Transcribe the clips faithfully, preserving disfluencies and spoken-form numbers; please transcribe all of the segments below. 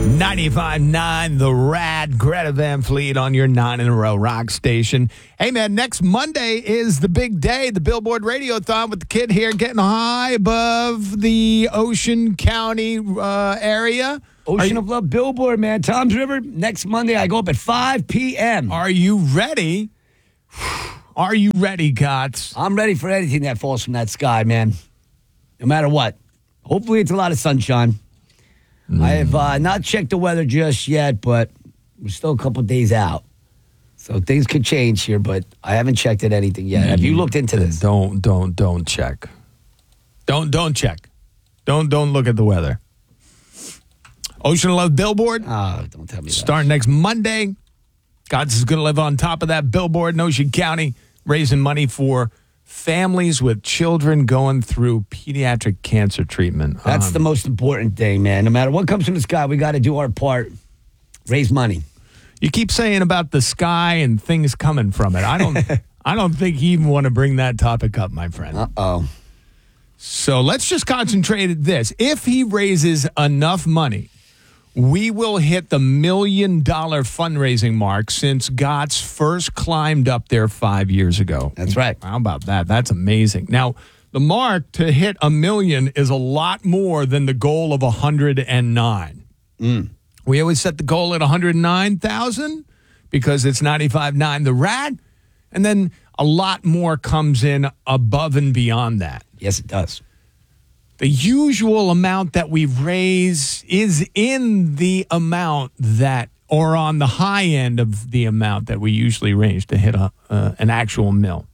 ninety-five point nine The Rad, Greta Van Fleet on your nine in a row rock station. Hey, man, next Monday is the big day, the Billboard Radiothon with the kid here getting high above the Ocean County uh, area. Ocean you, of Love Billboard, man. Tom's River, next Monday, I go up at five p.m. Are you ready? Are you ready, Gotts? I'm ready for anything that falls from that sky, man. No matter what. Hopefully it's a lot of sunshine. Mm. I have uh, not checked the weather just yet, but we're still a couple days out. So things could change here, but I haven't checked at anything yet. Have you looked into this? Don't, don't, don't check. Don't, don't check. Don't, don't look at the weather. Ocean of Love Billboard. Oh, don't tell me that. Starting next Monday. Gotts is going to live on top of that billboard in Ocean County, raising money for families with children going through pediatric cancer treatment. That's um, the most important thing, man. No matter what comes from the sky, we got to do our part. Raise money. You keep saying about the sky and things coming from it. I don't I don't think you even want to bring that topic up, my friend. Uh-oh. So let's just concentrate at this. If he raises enough money, we will hit the million dollar fundraising mark since Gotts first climbed up there five years ago. That's right. How about that? That's amazing. Now, the mark to hit a million is a lot more than the goal of one hundred nine. Mm. We always set the goal at one hundred nine thousand because it's ninety-five point nine The Rad, and then a lot more comes in above and beyond that. Yes, it does. The usual amount that we raise is in the amount that, or on the high end of the amount that we usually range to hit a, uh, an actual mill.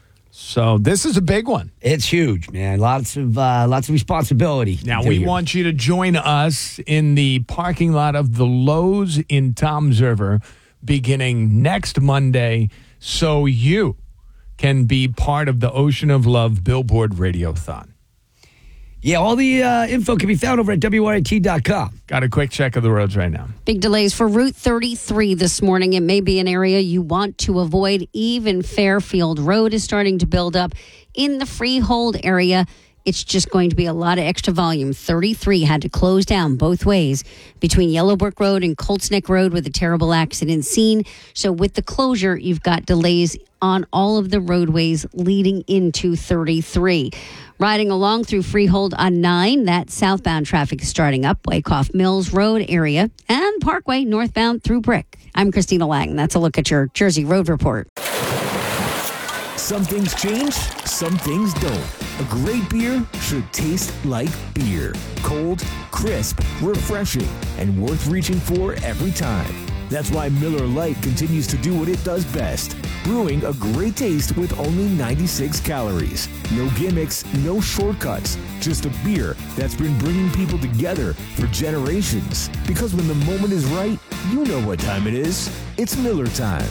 So this is a big one. It's huge, man. Lots of uh, lots of responsibility. Now, we want you to join us in the parking lot of the Lowe's in Toms River beginning next Monday so you can be part of the Ocean of Love Billboard Radiothon. Yeah, all the uh, info can be found over at W R I T dot com. Got a quick check of the roads right now. Big delays for Route thirty-three this morning. It may be an area you want to avoid. Even Fairfield Road is starting to build up. In the Freehold area, it's just going to be a lot of extra volume. thirty-three had to close down both ways between Yellowbrook Road and Colts Neck Road with a terrible accident scene. So with the closure, you've got delays on all of the roadways leading into thirty-three. Riding along through Freehold on nine, that southbound traffic is starting up, Wyckoff Mills Road area, and Parkway northbound through Brick. I'm Christina Lang. That's a look at your Jersey Road Report. Some things change, some things don't. A great beer should taste like beer. Cold, crisp, refreshing, and worth reaching for every time. That's why Miller Lite continues to do what it does best. Brewing a great taste with only ninety-six calories. No gimmicks, no shortcuts. Just a beer that's been bringing people together for generations. Because when the moment is right, you know what time it is. It's Miller time.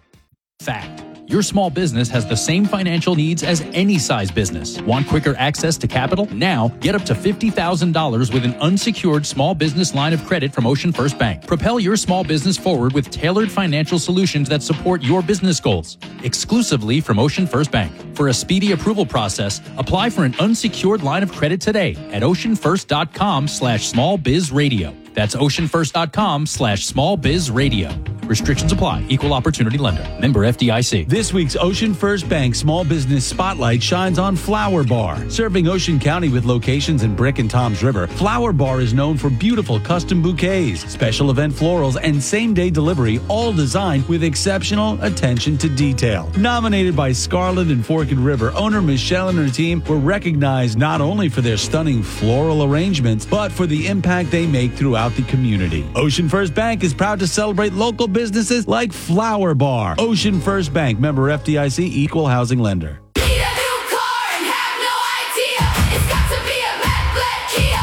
Fact. Your small business has the same financial needs as any size business. Want quicker access to capital? Now, get up to fifty thousand dollars with an unsecured small business line of credit from Ocean First Bank. Propel your small business forward with tailored financial solutions that support your business goals. Exclusively from Ocean First Bank. For a speedy approval process, apply for an unsecured line of credit today at oceanfirst.com slash smallbizradio. That's oceanfirst.com slash smallbizradio. Restrictions apply. Equal opportunity lender. Member F D I C. This week's Ocean First Bank Small Business Spotlight shines on Flower Bar. Serving Ocean County with locations in Brick and Toms River, Flower Bar is known for beautiful custom bouquets, special event florals, and same-day delivery, all designed with exceptional attention to detail. Nominated by Scarlet and Forked River, owner Michelle and her team were recognized not only for their stunning floral arrangements, but for the impact they make throughout the community. Ocean First Bank is proud to celebrate local businesses like Flower Bar. Ocean First Bank, member F D I C, equal housing lender. Need a new car and have no idea. It's got to be a Matt Kia.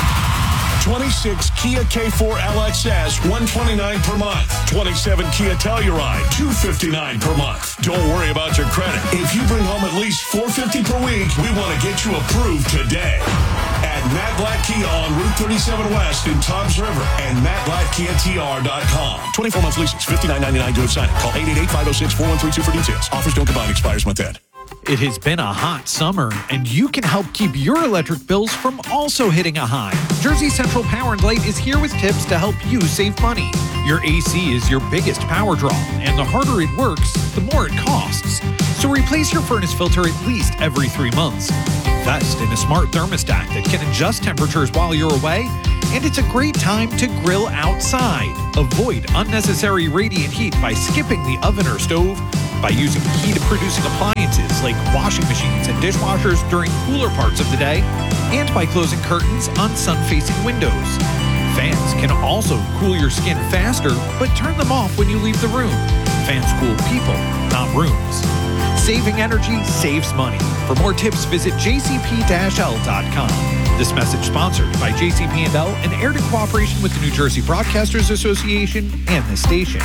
twenty-six Kia K four L X S, one hundred twenty-nine dollars per month. twenty-seven Kia Telluride, two hundred fifty-nine dollars per month. Don't worry about your credit. If you bring home at least four hundred fifty dollars per week, we want to get you approved today. At Matt Blatt Kia on Route thirty-seven West in Toms River and matt blatt kia t r dot com. twenty-four month leases, fifty-nine ninety-nine due at signing. Call eight eight eight, five oh six, four one three two for details. Offers don't combine, expires month end. It has been a hot summer, and you can help keep your electric bills from also hitting a high. Jersey Central Power and Light is here with tips to help you save money. Your A C is your biggest power draw, and the harder it works, the more it costs. So replace your furnace filter at least every three months. Invest in a smart thermostat that can adjust temperatures while you're away, and it's a great time to grill outside. Avoid unnecessary radiant heat by skipping the oven or stove, by using heat-producing appliances like washing machines and dishwashers during cooler parts of the day, and by closing curtains on sun-facing windows. Fans can also cool your skin faster, but turn them off when you leave the room. Fans cool people, not rooms. Saving energy saves money. For more tips, visit j c p dash l dot com. This message sponsored by J C P and L and aired in cooperation with the New Jersey Broadcasters Association and the station.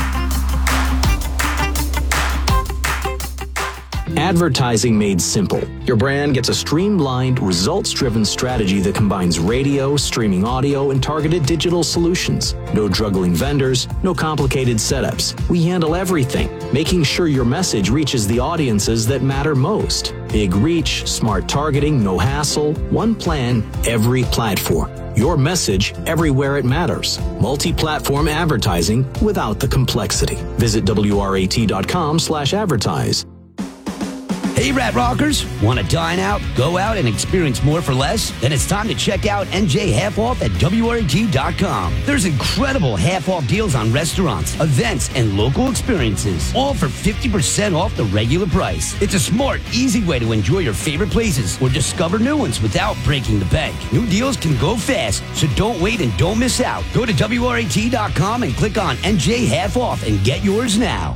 Advertising made simple. Your brand gets a streamlined, results-driven strategy that combines radio, streaming audio, and targeted digital solutions. No juggling vendors, no complicated setups. We handle everything, making sure your message reaches the audiences that matter most. Big reach, smart targeting, no hassle, one plan, every platform. Your message everywhere it matters. Multi-platform advertising without the complexity. Visit W R A T dot com slash advertise. Hey, Rat Rockers, want to dine out, go out, and experience more for less? Then it's time to check out N J Half Off at W R A T dot com. There's incredible half-off deals on restaurants, events, and local experiences, all for fifty percent off the regular price. It's a smart, easy way to enjoy your favorite places or discover new ones without breaking the bank. New deals can go fast, so don't wait and don't miss out. Go to W R A T dot com and click on N J Half Off and get yours now.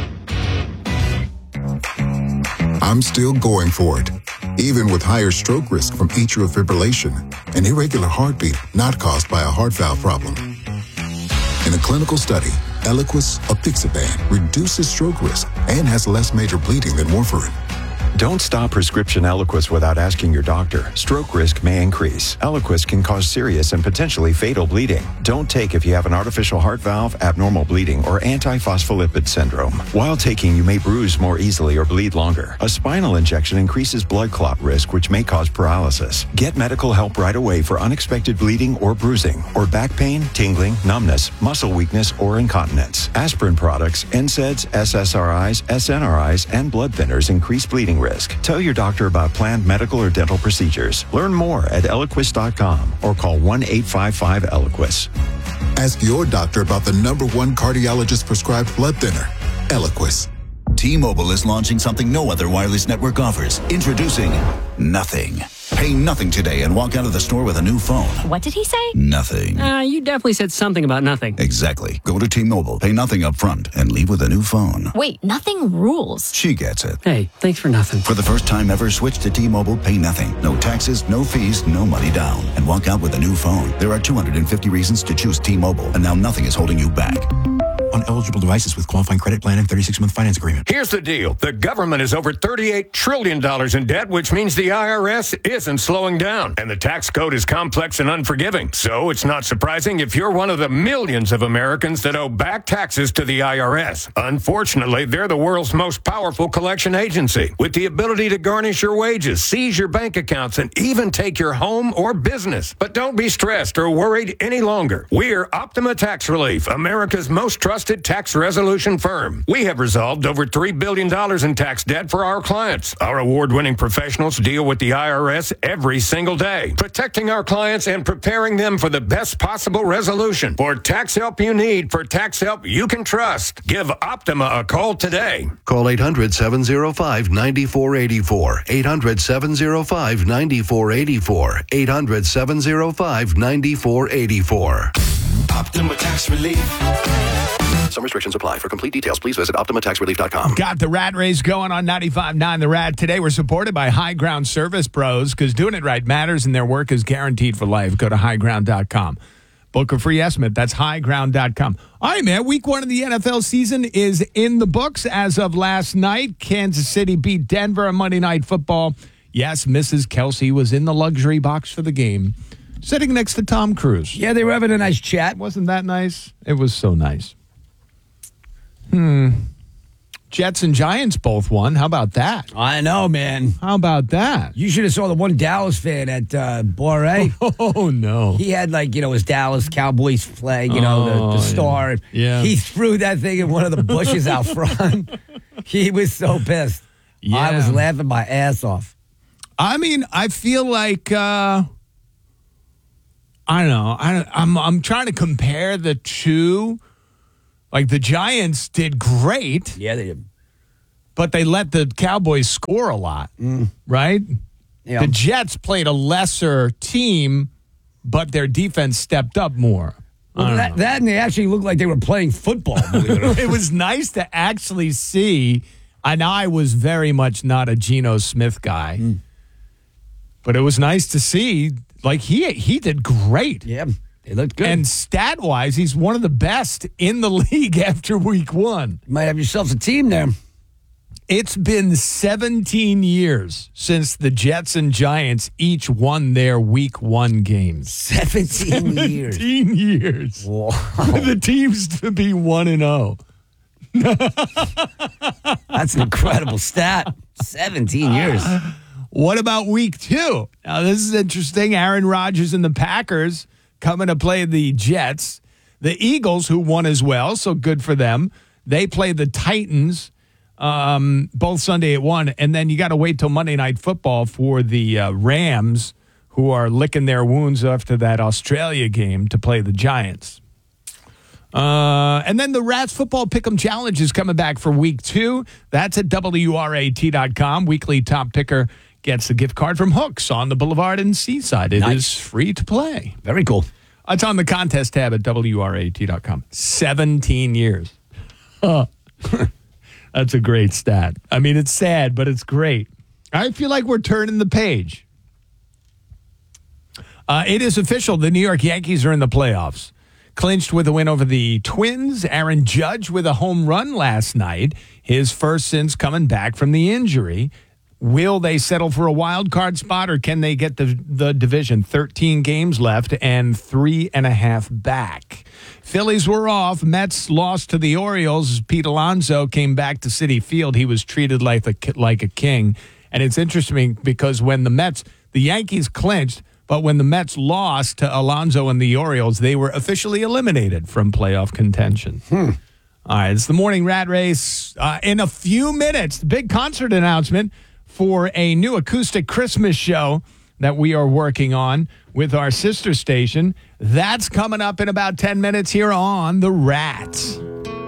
I'm still going for it, even with higher stroke risk from atrial fibrillation, an irregular heartbeat not caused by a heart valve problem. In a clinical study, Eliquis apixaban reduces stroke risk and has less major bleeding than warfarin. Don't stop prescription Eliquis without asking your doctor. Stroke risk may increase. Eliquis can cause serious and potentially fatal bleeding. Don't take if you have an artificial heart valve, abnormal bleeding, or antiphospholipid syndrome. While taking, you may bruise more easily or bleed longer. A spinal injection increases blood clot risk, which may cause paralysis. Get medical help right away for unexpected bleeding or bruising, or back pain, tingling, numbness, muscle weakness, or incontinence. Aspirin products, N SAIDs, S S R Is, S N R Is, and blood thinners increase bleeding risk. Tell your doctor about planned medical or dental procedures. Learn more at Eliquis dot com or call one eight five five Eliquis. Ask your doctor about the number one cardiologist prescribed blood thinner, Eliquis. T-Mobile is launching something no other wireless network offers. Introducing Nothing. Pay nothing today and walk out of the store with a new phone. What did he say? Nothing. Uh, you definitely said something about nothing. Exactly. Go to T-Mobile, pay nothing up front, and leave with a new phone. Wait, nothing rules. She gets it. Hey, thanks for nothing. For the first time ever, switch to T-Mobile, pay nothing. No taxes, no fees, no money down. And walk out with a new phone. There are two hundred fifty reasons to choose T-Mobile, and now nothing is holding you back. On eligible devices with qualifying credit plan and thirty-six month finance agreement. Here's the deal. The government is over thirty-eight trillion dollars in debt, which means the I R S isn't slowing down. And the tax code is complex and unforgiving. So it's not surprising if you're one of the millions of Americans that owe back taxes to the I R S. Unfortunately, they're the world's most powerful collection agency, with the ability to garnish your wages, seize your bank accounts, and even take your home or business. But don't be stressed or worried any longer. We're Optima Tax Relief, America's most trusted tax resolution firm. We have resolved over three billion dollars in tax debt for our clients. Our award-winning professionals deal with the I R S every single day, protecting our clients and preparing them for the best possible resolution. For tax help you need, for tax help you can trust, give Optima a call today. Call eight hundred, seven oh five, nine four eight four. eight hundred, seven oh five, nine four eight four. eight hundred, seven oh five, nine four eight four. Optima Tax Relief. Some restrictions apply. For complete details, please visit Optima Tax Relief dot com. Got the Rat Race going on ninety-five point nine The Rat. Today we're supported by High Ground Service Pros, because doing it right matters and their work is guaranteed for life. Go to high ground dot com. Book a free estimate. That's high ground dot com. All right, man. Week one of the N F L season is in the books as of last night. Kansas City beat Denver on Monday Night Football. Yes, Missus Kelsey was in the luxury box for the game, sitting next to Tom Cruise. Yeah, they were having a nice chat. Wasn't that nice? It was so nice. Hmm. Jets and Giants both won. How about that? I know, man. How about that? You should have saw the one Dallas fan at uh, Boré. Oh, no. He had, like, you know, his Dallas Cowboys flag, you know, Oh, the, the star. yeah. He threw that thing in one of the bushes out front. He was so pissed. Yeah. I was laughing my ass off. I mean, I feel like uh, I don't know. I, I'm I'm trying to compare the two. Like the Giants did great. Yeah, they did. But they let the Cowboys score a lot, Mm. right? Yeah. The Jets played a lesser team, but their defense stepped up more. I Well, don't that, know. that and they actually looked like they were playing football. Believe it or not. It was nice to actually see, and I was very much not a Geno Smith guy, Mm. but it was nice to see. Like he he did great. Yeah, they looked good. And stat wise, he's one of the best in the league after week one. You might have yourself a team there. It's been seventeen years since the Jets and Giants each won their week one games. seventeen years. seventeen years. Wow. For the teams to be one and oh. That's an incredible stat. seventeen years. What about week two? Now, this is interesting. Aaron Rodgers and the Packers coming to play the Jets. The Eagles, who won as well, so good for them. They play the Titans um, both Sunday at one. And then you got to wait till Monday Night Football for the uh, Rams, who are licking their wounds after that Australia game, to play the Giants. Uh, and then the Rats Football Pick'em Challenge is coming back for week two. That's at W R A T dot com. Weekly top picker gets a gift card from Hooks on the Boulevard in Seaside. It Nice. is free to play. Very cool. It's on the contest tab at W R A T dot com. seventeen years. Huh. That's a great stat. I mean, it's sad, but it's great. I feel like we're turning the page. Uh, it is official. The New York Yankees are in the playoffs. Clinched with a win over the Twins. Aaron Judge with a home run last night. His first since coming back from the injury. Will they settle for a wild card spot, or can they get the, the division? thirteen games left and three and a half back. Phillies were off. Mets lost to the Orioles. Pete Alonso came back to Citi Field. He was treated like a, like a king. And it's interesting because when the Mets, the Yankees clinched, but when the Mets lost to Alonso and the Orioles, they were officially eliminated from playoff contention. Hmm. All right, it's the morning rat race. Uh, in a few minutes, the big concert announcement for a new acoustic Christmas show that we are working on with our sister station. That's coming up in about ten minutes here on The Rats.